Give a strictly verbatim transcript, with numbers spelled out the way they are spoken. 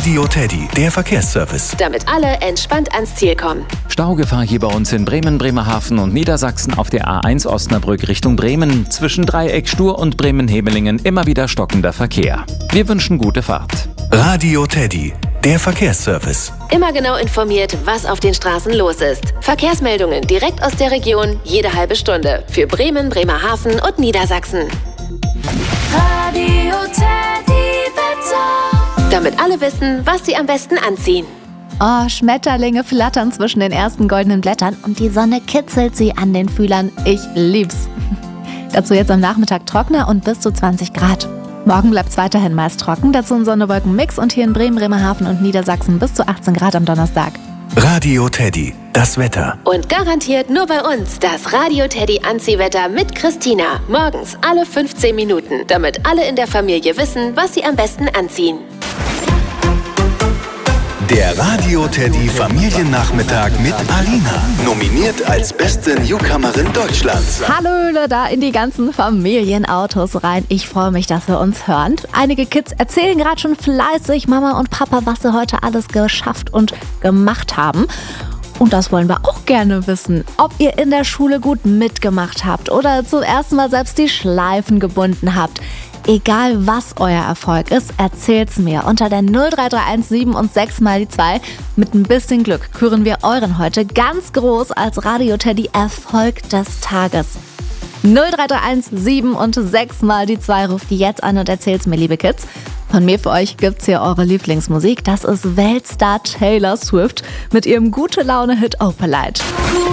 Radio Teddy, der Verkehrsservice. Damit alle entspannt ans Ziel kommen. Staugefahr hier bei uns in Bremen, Bremerhaven und Niedersachsen auf der A eins Osnabrück Richtung Bremen. Zwischen Dreieck Stur und Bremen-Hebelingen immer wieder stockender Verkehr. Wir wünschen gute Fahrt. Radio Teddy, der Verkehrsservice. Immer genau informiert, was auf den Straßen los ist. Verkehrsmeldungen direkt aus der Region, jede halbe Stunde. Für Bremen, Bremerhaven und Niedersachsen. Radio Teddy Wetter. Damit alle wissen, was sie am besten anziehen. Oh, Schmetterlinge flattern zwischen den ersten goldenen Blättern und die Sonne kitzelt sie an den Fühlern. Ich lieb's. Dazu jetzt am Nachmittag trockener und bis zu zwanzig Grad. Morgen bleibt's weiterhin meist trocken, dazu ein Sonne-Wolken-Mix und hier in Bremen, Bremerhaven und Niedersachsen bis zu achtzehn Grad am Donnerstag. Radio Teddy, das Wetter. Und garantiert nur bei uns das Radio Teddy Anziehwetter mit Christina. Morgens alle fünfzehn Minuten, damit alle in der Familie wissen, was sie am besten anziehen. Der Radio Teddy Familiennachmittag mit Alina. Nominiert als beste Newcomerin Deutschlands. Hallöle da in die ganzen Familienautos rein. Ich freue mich, dass wir uns hören. Einige Kids erzählen gerade schon fleißig Mama und Papa, was sie heute alles geschafft und gemacht haben. Und das wollen wir auch gerne wissen, ob ihr in der Schule gut mitgemacht habt oder zum ersten Mal selbst die Schleifen gebunden habt. Egal was euer Erfolg ist, erzählt's mir unter der null drei drei eins sieben und sechs mal die zwei. Mit ein bisschen Glück küren wir euren heute ganz groß als Radio Teddy Erfolg des Tages. null drei drei eins sieben und sechs mal die zwei ruft die jetzt an und erzählt's mir, liebe Kids. Von mir für euch gibt's hier eure Lieblingsmusik. Das ist Weltstar Taylor Swift mit ihrem Gute-Laune-Hit Opalite.